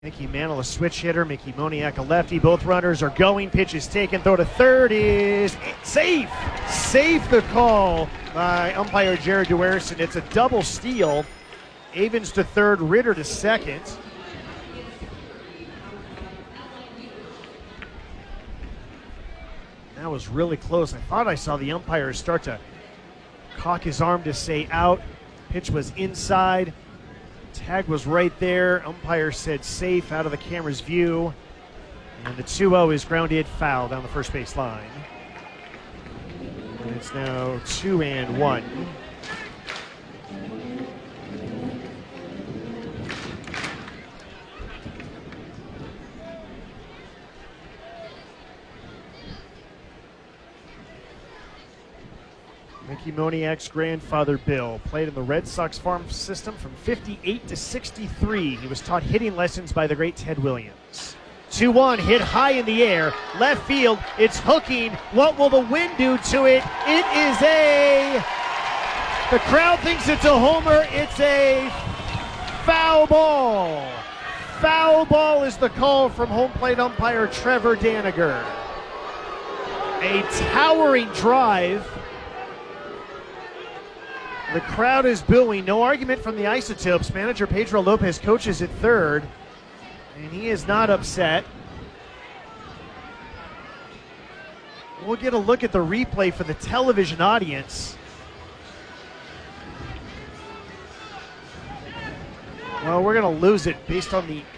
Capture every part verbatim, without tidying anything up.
Mickey Mantle, a switch hitter. Mickey Moniak, a lefty. Both runners are going. Pitch is taken. Throw to third is safe. Safe the call by umpire Jared Duerson. It's a double steal. Avens to third, Ritter to second. That was really close. I thought I saw the umpire start to cock his arm to say out. Pitch was inside. Tag was right there. Umpire said safe out of the camera's view. And the two oh is grounded foul down the first base line. And it's now two and one. Mickey Moniak's grandfather, Bill, played in the Red Sox farm system from fifty-eight to sixty-three. He was taught hitting lessons by the great Ted Williams. two one, hit high in the air, left field, it's hooking. What will the wind do to it? It is a, the crowd thinks it's a homer, it's a foul ball. Foul ball is the call from home plate umpire Trevor Daniger. A towering drive. The crowd is booing. No argument from the Isotopes. Manager Pedro Lopez coaches at third, and he is not upset. We'll get a look at the replay for the television audience. Well, we're going to lose it based on the...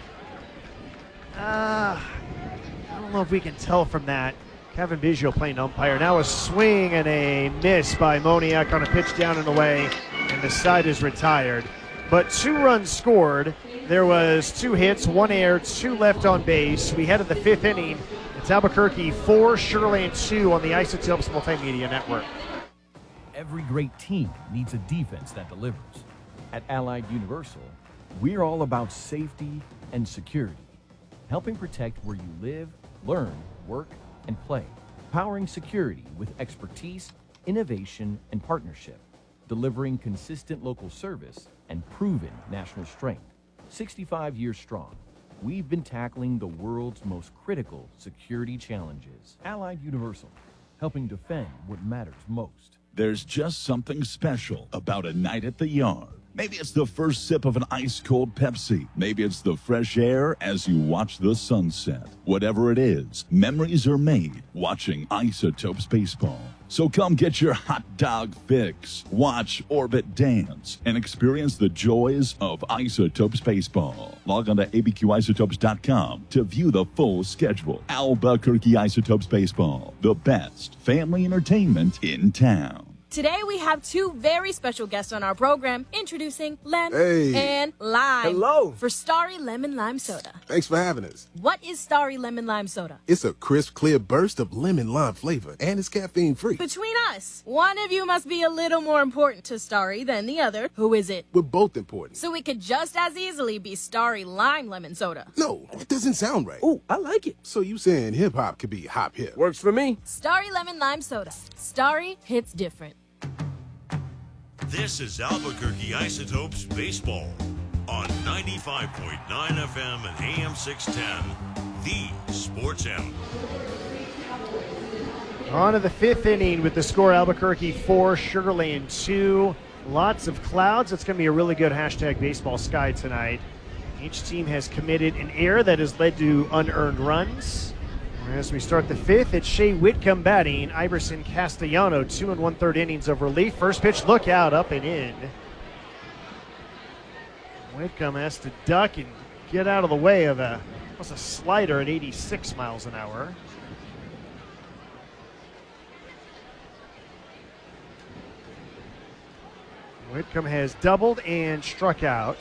Uh, I don't know if we can tell from that. Kevin Biggio playing umpire. Now a swing and a miss by Moniak on a pitch down and away, and the side is retired. But two runs scored. There was two hits, one error, two left on base. We head to the fifth inning. It's Albuquerque four, Sugar Land two on the Isotopes Multimedia Network. Every great team needs a defense that delivers. At Allied Universal, we're all about safety and security, helping protect where you live, learn, work, and play, powering security with expertise, innovation, and partnership, delivering consistent local service and proven national strength. sixty-five years strong, we've been tackling the world's most critical security challenges. Allied Universal, helping defend what matters most. There's just something special about a night at the yard. Maybe it's the first sip of an ice-cold Pepsi. Maybe it's the fresh air as you watch the sunset. Whatever it is, memories are made watching Isotopes baseball. So come get your hot dog fix, watch Orbit dance, and experience the joys of Isotopes baseball. Log on to A B Q isotopes dot com to view the full schedule. Albuquerque Isotopes baseball, the best family entertainment in town. Today we have two very special guests on our program. Introducing Len Hey. and Lime. Hello. For Starry Lemon Lime Soda. Thanks for having us. What is Starry Lemon Lime Soda? It's a crisp, clear burst of lemon lime flavor, and it's caffeine free. Between us, one of you must be a little more important to Starry than the other. Who is it? We're both important. So it could just as easily be Starry Lime Lemon Soda. No, it doesn't sound right. Oh, I like it. So you saying hip hop could be hop hip? Works for me. Starry Lemon Lime Soda. Starry hits different. This is Albuquerque Isotopes Baseball on ninety-five point nine F M and A M six ten, the Sports Animal. On to the fifth inning with the score Albuquerque four, Sugar Land two. Lots of clouds. It's going to be a really good hashtag baseball sky tonight. Each team has committed an error that has led to unearned runs. As we start the fifth, it's Shea Whitcomb batting. Iverson Castellano, two and one-third innings of relief. First pitch, look out, up and in. Whitcomb has to duck and get out of the way of a, was a slider at eighty-six miles an hour. Whitcomb has doubled and struck out.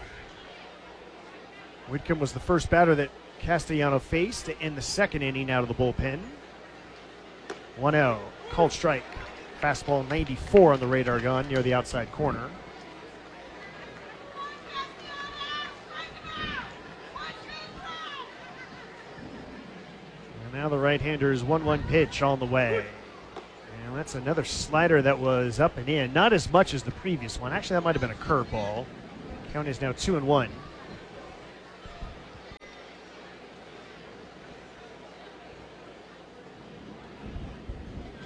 Whitcomb was the first batter that Castellano faced to end the second inning out of the bullpen. one oh, called strike. Fastball ninety-four on the radar gun near the outside corner. And now the right-hander's one one pitch on the way. And that's another slider that was up and in. Not as much as the previous one. Actually, that might have been a curveball. Count is now two and one.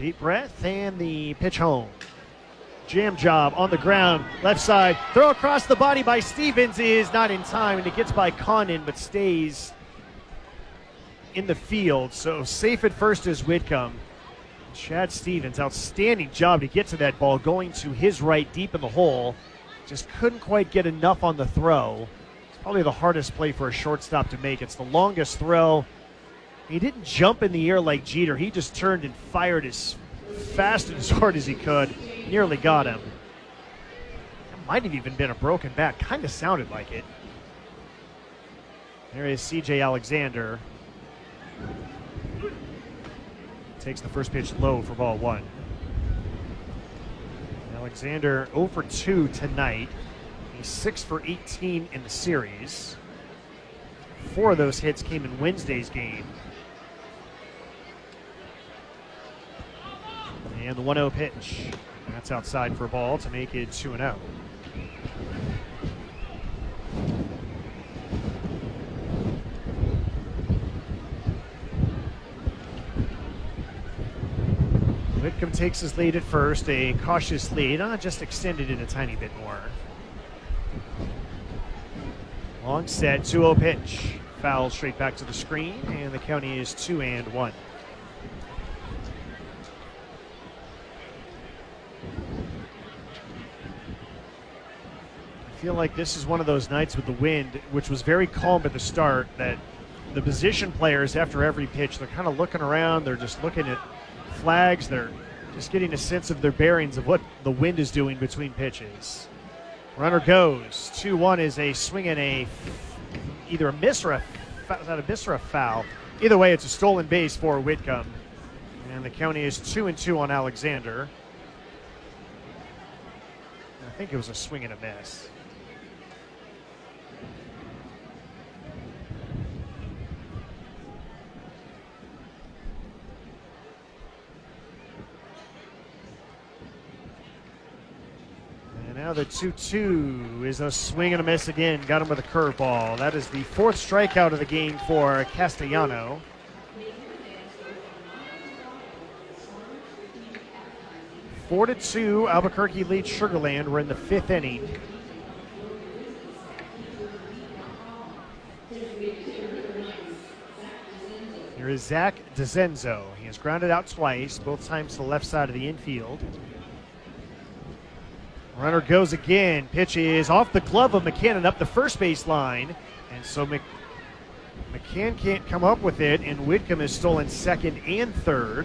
Deep breath and the pitch home. Jam job on the ground, left side. Throw across the body by Stevens is not in time, and it gets by Condon but stays in the field. So safe at first is Whitcomb. Chad Stevens, outstanding job to get to that ball, going to his right deep in the hole. Just couldn't quite get enough on the throw. It's probably the hardest play for a shortstop to make. It's the longest throw. He didn't jump in the air like Jeter. He just turned and fired as fast and as hard as he could. Nearly got him. That might have even been a broken bat. Kind of sounded like it. There is C J Alexander. Takes the first pitch low for ball one. Alexander oh for two tonight. He's six for eighteen in the series. Four of those hits came in Wednesday's game. And the one oh pitch. That's outside for a ball to make it two and oh. Whitcomb takes his lead at first, a cautious lead, uh, just extended it a tiny bit more. Long set, two oh pitch. Foul straight back to the screen, and the count is two and one. I feel like this is one of those nights with the wind, which was very calm at the start, that the position players, after every pitch, they're kind of looking around, they're just looking at flags, they're just getting a sense of their bearings of what the wind is doing between pitches. Runner goes. two one is a swing and a either a miss or a, is that a miss or a foul? Either way, it's a stolen base for Whitcomb. And the count is two and two on Alexander. I think it was a swing and a miss. And now the two two is a swing and a miss again. Got him with a curveball. That is the fourth strikeout of the game for Castellano. Four to two, Albuquerque leads Sugar Land. We're in the fifth inning. Here is Zach DeZenzo. He has grounded out twice, both times to the left side of the infield. Runner goes again. Pitch is off the glove of McCann and up the first base line. And so Mc, McCann can't come up with it, and Whitcomb has stolen second and third.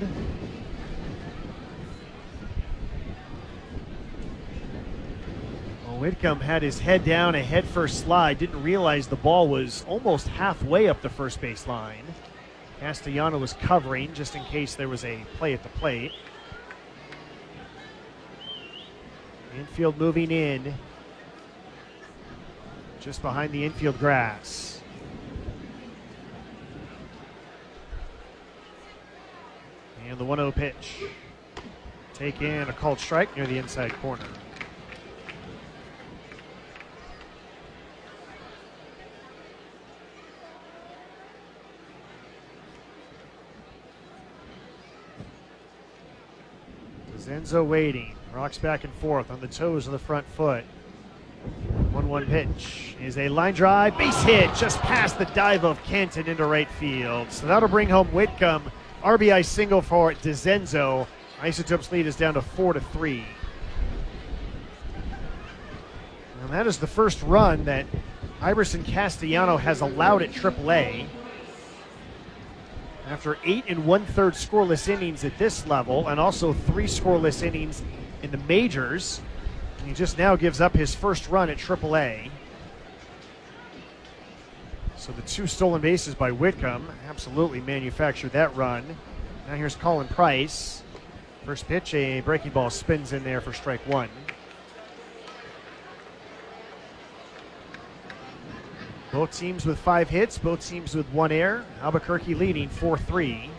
Well, Whitcomb had his head down, a head first slide, didn't realize the ball was almost halfway up the first base line. Castellano was covering just in case there was a play at the plate. Infield moving in, just behind the infield grass. And the one oh pitch. Take in a called strike near the inside corner. Zenzo waiting, rocks back and forth on the toes of the front foot. one one pitch is a line drive, base hit just past the dive of Kenton into right field. So that'll bring home Whitcomb. R B I single for DeZenzo. Isotopes lead is down to four to three. And that is the first run that Iverson Castellano has allowed at triple A. After eight and one-third scoreless innings at this level, and also three scoreless innings in the majors, he just now gives up his first run at triple A. So the two stolen bases by Whitcomb absolutely manufactured that run. Now here's Colin Price. First pitch, a breaking ball spins in there for strike one. Both teams with five hits, both teams with one error. Albuquerque leading four three.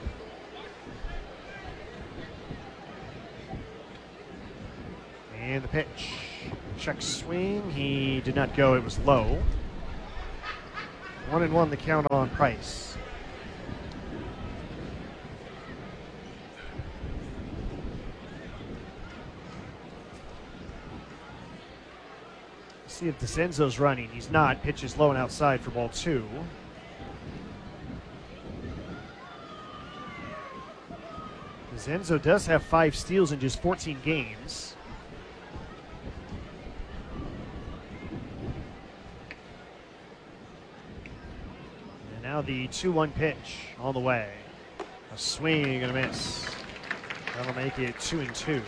And the pitch. Check swing. He did not go. It was low. One and one the count on Price. See if DeCenzo's running. He's not. Pitch is low and outside for ball two. DeCenzo does have five steals in just fourteen games. And now the two one pitch on the way. A swing and a miss. That'll make it two and two.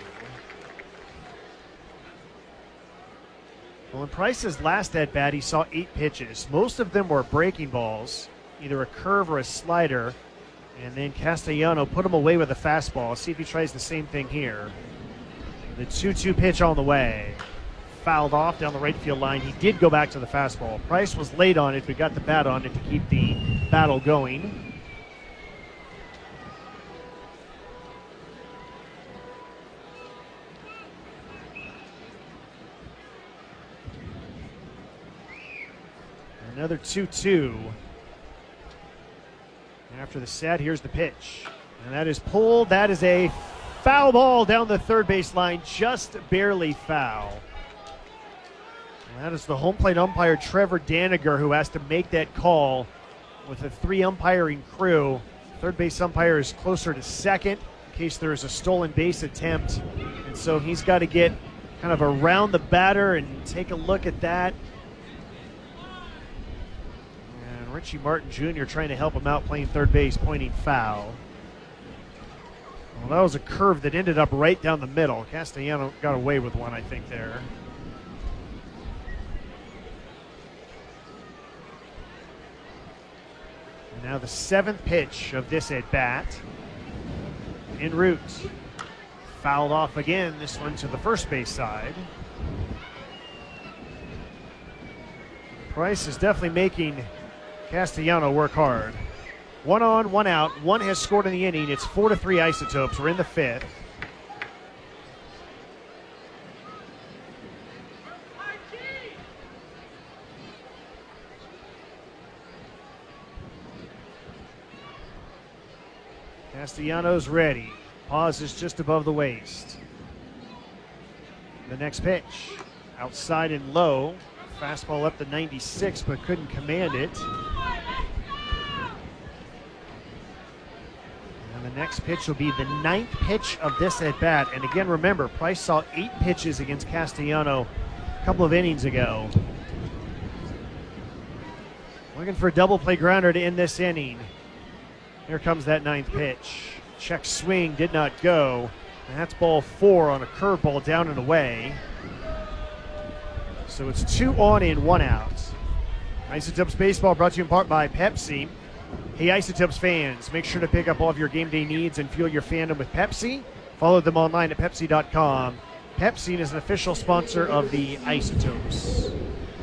Well, in Price's last at bat, he saw eight pitches. Most of them were breaking balls, either a curve or a slider. And then Castellano put him away with a fastball. See if he tries the same thing here. The two two pitch on the way. Fouled off down the right field line. He did go back to the fastball. Price was late on it, but got the bat on it to keep the battle going. Another two two. After the set, here's the pitch. And that is pulled. That is a foul ball down the third base line, just barely foul. And that is the home plate umpire, Trevor Daniger, who has to make that call with a three umpiring crew. Third base umpire is closer to second in case there is a stolen base attempt. And so he's got to get kind of around the batter and take a look at that. Richie Martin Junior trying to help him out playing third base, pointing foul. Well, that was a curve that ended up right down the middle. Castellano got away with one, I think, there. And now the seventh pitch of this at-bat. En route. Fouled off again, this one to the first base side. Price is definitely making Castellano work hard. One on, one out. One has scored in the inning. It's four to three Isotopes. We're in the fifth. Castellanos ready. Pauses just above the waist. The next pitch. Outside and low. Fastball up to ninety-six, but couldn't command it. And the next pitch will be the ninth pitch of this at-bat. And again, remember, Price saw eight pitches against Castellano a couple of innings ago. Looking for a double play grounder to end this inning. Here comes that ninth pitch. Check swing, did not go. And that's ball four on a curveball down and away. So it's two on and one out. Isotopes Baseball brought to you in part by Pepsi. Hey, Isotopes fans, make sure to pick up all of your game day needs and fuel your fandom with Pepsi. Follow them online at Pepsi dot com. Pepsi is an official sponsor of the Isotopes.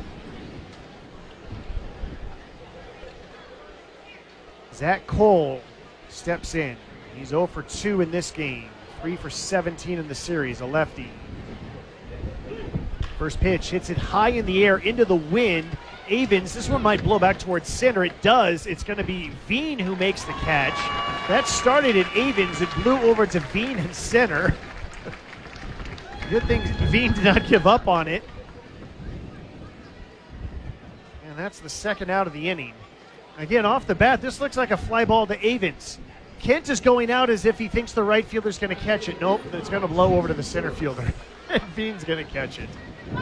Zach Cole steps in. He's zero for two in this game. three for seventeen in the series, a lefty. First pitch hits it high in the air into the wind. Avens, this one might blow back towards center. It does. It's going to be Veen who makes the catch. That started at Avens. It blew over to Veen in center. Good thing Veen did not give up on it. And that's the second out of the inning. Again, off the bat, this looks like a fly ball to Avens. Kent is going out as if he thinks the right fielder's going to catch it. Nope, it's going to blow over to the center fielder. And Veen's going to catch it.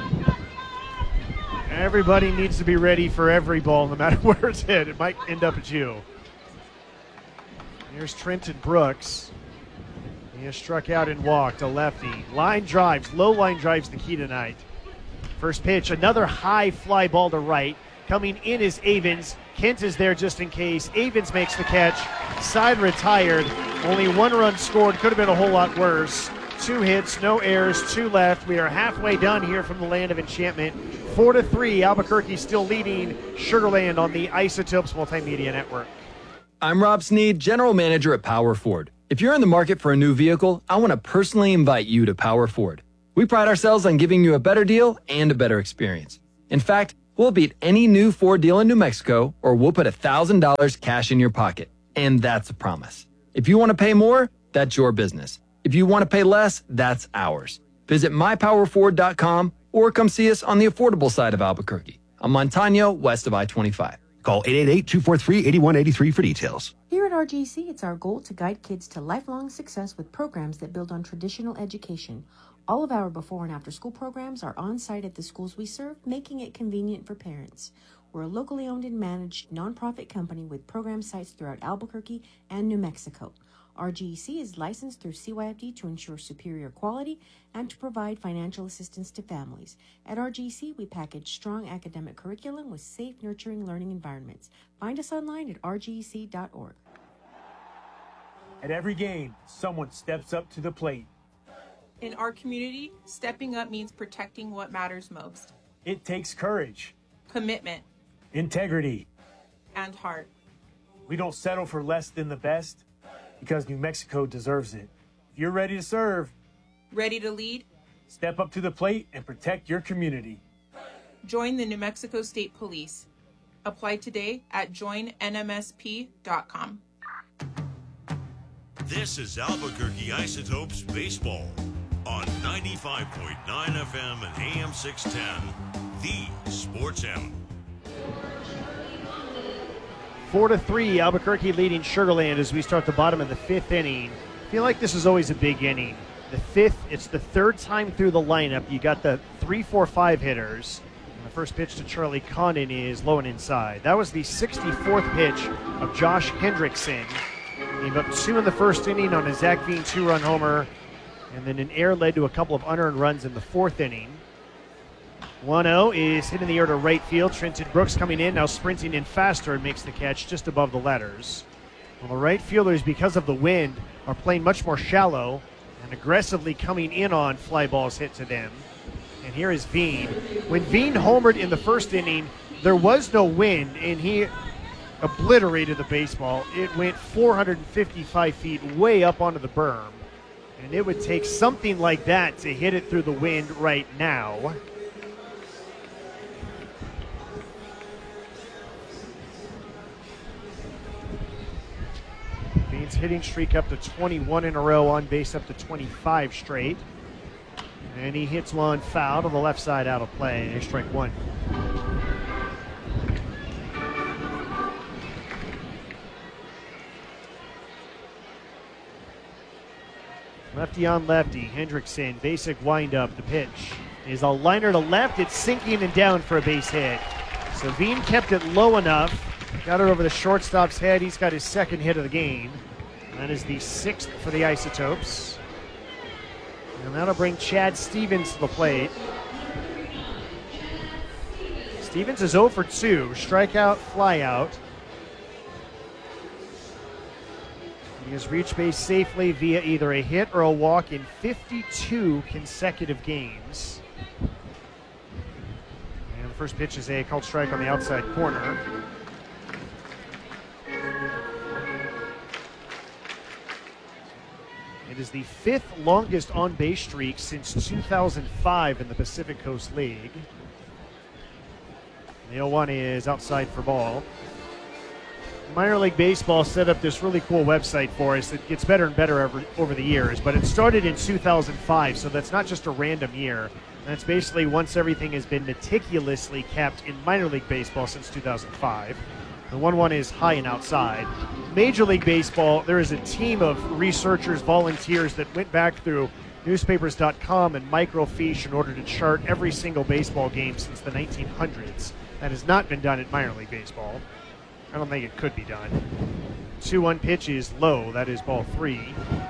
Everybody needs to be ready for every ball, no matter where it's hit. It might end up at you. Here's Trenton Brooks. He has struck out and walked, a lefty. Line drives, low line drives the key tonight. First pitch, another high fly ball to right. Coming in is Avens. Kent is there just in case. Avens makes the catch. Side retired. Only one run scored. Could have been a whole lot worse. Two hits, no errors, two left. We are halfway done here from the Land of Enchantment. Four to three, Albuquerque still leading Sugar Land on the Isotopes Multimedia Network. I'm Rob Sneed, General Manager at Power Ford. If you're in the market for a new vehicle, I want to personally invite you to Power Ford. We pride ourselves on giving you a better deal and a better experience. In fact, we'll beat any new Ford deal in New Mexico, or we'll put one thousand dollars cash in your pocket. And that's a promise. If you want to pay more, that's your business. If you want to pay less, that's ours. Visit my power ford dot com or come see us on the affordable side of Albuquerque, on Montano, west of I twenty-five. Call eight eight eight, two four three, eight one eight three for details. Here at R G C, it's our goal to guide kids to lifelong success with programs that build on traditional education. All of our before and after school programs are on site at the schools we serve, making it convenient for parents. We're a locally owned and managed nonprofit company with program sites throughout Albuquerque and New Mexico. R G E C is licensed through C Y F D to ensure superior quality and to provide financial assistance to families. At R G E C, we package strong academic curriculum with safe, nurturing learning environments. Find us online at r g e c dot org. At every game, someone steps up to the plate. In our community, stepping up means protecting what matters most. It takes courage, commitment, integrity, and heart. We don't settle for less than the best because New Mexico deserves it. If you're ready to serve, ready to lead, step up to the plate and protect your community. Join the New Mexico State Police. Apply today at join n m s p dot com. This is Albuquerque Isotopes Baseball on ninety-five point nine F M and A M six ten, the Sports Animal. Four to three, Albuquerque leading Sugar Land as we start the bottom of the fifth inning. I feel like this is always a big inning. The fifth, it's the third time through the lineup. You got the three, four, five hitters. And the first pitch to Charlie Condon is low and inside. That was the sixty-fourth pitch of Josh Hendrickson. Gave up two in the first inning on a Zach Veen two-run homer, and then an error led to a couple of unearned runs in the fourth inning. one oh is hit in the air to right field. Trenton Brooks coming in, now sprinting in faster and makes the catch just above the letters. Well, the right fielders, because of the wind, are playing much more shallow and aggressively coming in on fly balls hit to them. And here is Veen. When Veen homered in the first inning, there was no wind, and he obliterated the baseball. It went four hundred fifty-five feet way up onto the berm. And it would take something like that to hit it through the wind right now. Veen's hitting streak up to twenty-one in a row, on base up to twenty-five straight. And he hits one foul to the left side out of play. And strike one. Lefty on lefty, Hendrickson, basic windup. The pitch is a liner to left. It's sinking and down for a base hit. So Veen kept it low enough, got it over the shortstop's head. He's got his second hit of the game. That is the sixth for the Isotopes. And that'll bring Chad Stevens to the plate. Stevens is oh for two, strikeout, flyout. He has reached base safely via either a hit or a walk in fifty-two consecutive games. And the first pitch is a called strike on the outside corner. It is the fifth longest on-base streak since two thousand five in the Pacific Coast League. The oh one is outside for ball. Minor League Baseball set up this really cool website for us. It gets better and better over, over the years, but it started in two thousand five, so that's not just a random year. That's basically once everything has been meticulously kept in minor league baseball since two thousand five. The one one is high and outside. Major League Baseball, there is a team of researchers, volunteers that went back through newspapers dot com and microfiche in order to chart every single baseball game since the nineteen hundreds. That has not been done at minor league baseball. I don't think it could be done. two one pitch is low. That is ball three.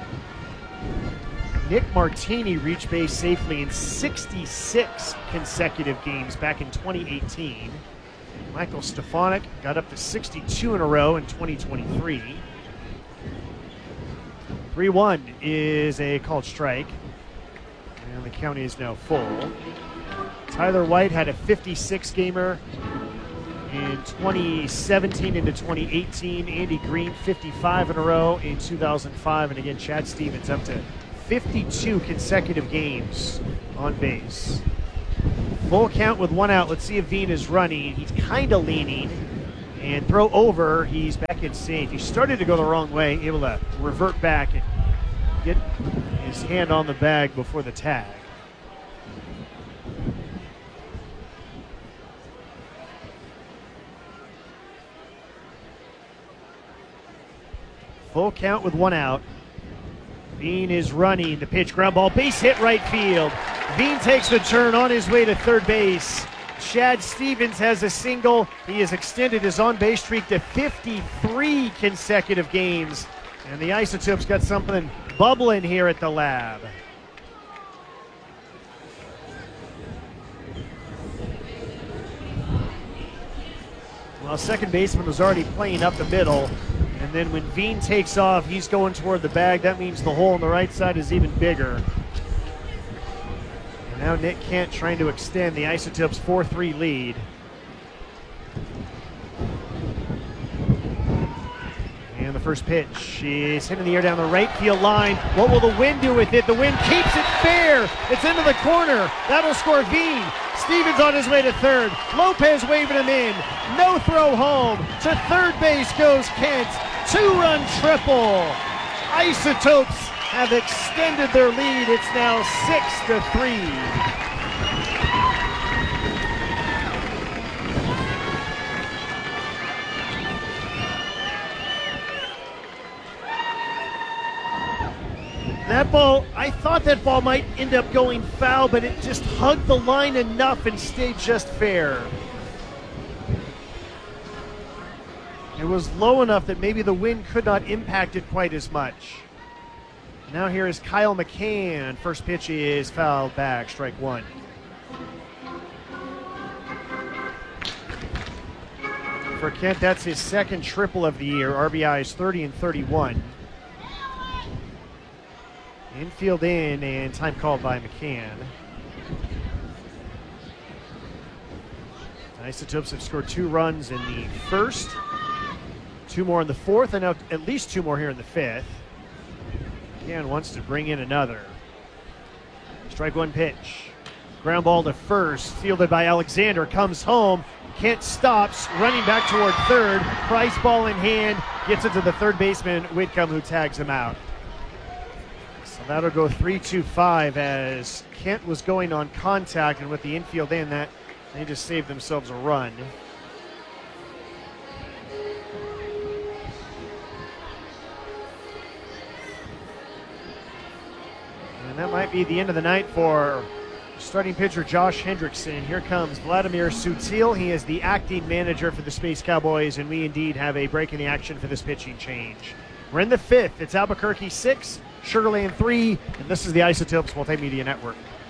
Nick Martini reached base safely in sixty-six consecutive games back in twenty eighteen. Michael Stefanik got up to sixty-two in a row in twenty twenty-three. three one is a called strike. And the count is now full. Tyler White had a fifty-six gamer in twenty seventeen into twenty eighteen. Andy Green, fifty-five in a row in two thousand five. And again, Chad Stevens up to fifty-two consecutive games on base. Full count with one out. Let's see if Veen is running. He's kind of leaning. And throw over. He's back in safe. He started to go the wrong way, able to revert back and get his hand on the bag before the tag. Full count with one out. Veen is running. The pitch, ground ball, base hit right field. Veen takes the turn on his way to third base. Chad Stevens has a single. He has extended his on-base streak to fifty-three consecutive games. And the Isotopes got something bubbling here at the lab. Well, second baseman was already playing up the middle. And then when Veen takes off, he's going toward the bag. That means the hole on the right side is even bigger. And now Nick Kent trying to extend the Isotopes four three lead. And the first pitch is hit in the air down the right field line. What will the wind do with it? The wind keeps it fair. It's into the corner. That'll score Veen. Stevens on his way to third. Lopez waving him in. No throw home. To third base goes Kent. Two-run triple. Isotopes have extended their lead. It's now six to three. That ball, I thought that ball might end up going foul, but it just hugged the line enough and stayed just fair. It was low enough that maybe the wind could not impact it quite as much. Now here is Kyle McCann. First pitch is fouled back, strike one. For Kent, that's his second triple of the year. R B Is thirty and thirty-one. Infield in and time called by McCann. Isotopes have scored two runs in the first, two more in the fourth, and now at least two more here in the fifth. McCann wants to bring in another. Strike one pitch. Ground ball to first, fielded by Alexander, comes home. Kent stops, running back toward third. Price ball in hand, gets it to the third baseman, Whitcomb, who tags him out. So that'll go three two five as Kent was going on contact, and with the infield in, that they just saved themselves a run. And that might be the end of the night for starting pitcher Josh Hendrickson. Here comes Vladimir Sutil. He is the acting manager for the Space Cowboys, and we indeed have a break in the action for this pitching change. We're in the fifth. It's Albuquerque six, Sugar Land three, and this is the Isotopes Multimedia Network.